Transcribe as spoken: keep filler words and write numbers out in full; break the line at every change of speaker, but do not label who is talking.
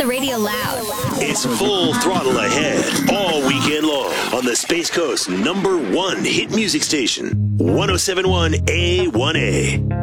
the radio loud.
It's full throttle ahead all weekend long on the Space Coast number one hit music station, one oh seven point one A one A.